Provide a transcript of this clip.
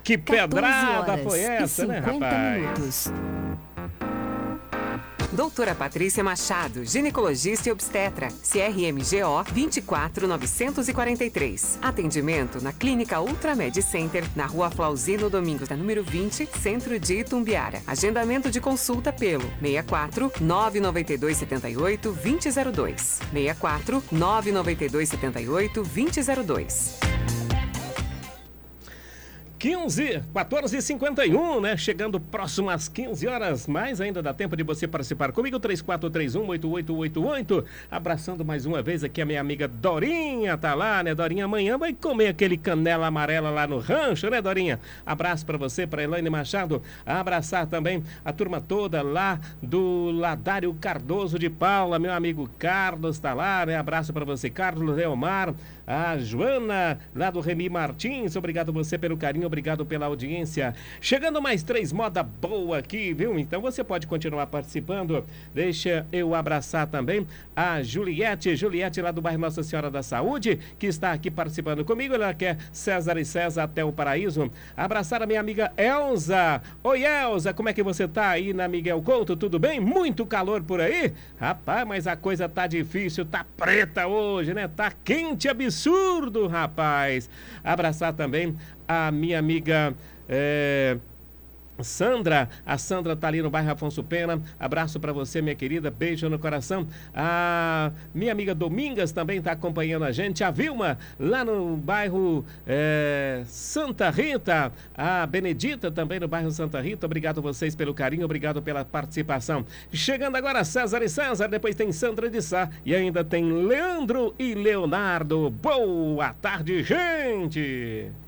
Que pedrada 14 foi essa, né, rapaz? minutos. Doutora Patrícia Machado, ginecologista e obstetra, CRMGO 24943. Atendimento na Clínica Ultramed Center, na Rua Flauzino Domingos, número 20, Centro de Itumbiara. Agendamento de consulta pelo 64 992 78 2002. 64 992 78 2002. 14h51, né? Chegando próximo às 15 horas, mais ainda dá tempo de você participar comigo, 3431-8888. Abraçando mais uma vez aqui a minha amiga Dorinha, tá lá, né? Dorinha amanhã vai comer aquele canela amarela lá no rancho, né, Dorinha? Abraço pra você, pra Elaine Machado. Abraçar também a turma toda lá do Ladário Cardoso de Paula, meu amigo Carlos tá lá, né? Abraço pra você, Carlos Leomar, a Joana lá do Remy Martins, obrigado você pelo carinho, obrigado pela audiência. Chegando mais 3 moda boa aqui, viu? Então você pode continuar participando. Deixa eu abraçar também a Juliette lá do bairro Nossa Senhora da Saúde, que está aqui participando comigo. Ela quer César e César até o Paraíso. Abraçar a minha amiga Elza. Oi, Elza, como é que você tá aí na Miguel Couto? Tudo bem? Muito calor por aí? Rapaz, mas a coisa tá difícil, tá preta hoje, né? Tá quente, absurdo, rapaz. Abraçar também a minha amiga Sandra, a Sandra tá ali no bairro Afonso Pena, abraço para você, minha querida, beijo no coração. A minha amiga Domingas também tá acompanhando a gente, a Vilma lá no bairro Santa Rita, a Benedita também no bairro Santa Rita, obrigado vocês pelo carinho, obrigado pela participação. Chegando agora César e César, depois tem Sandra de Sá e ainda tem Leandro e Leonardo. Boa tarde, gente!